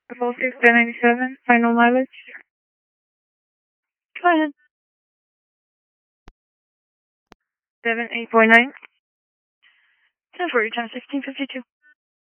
406 1097, final mileage. Go ahead. 7849. 1040 times 1652.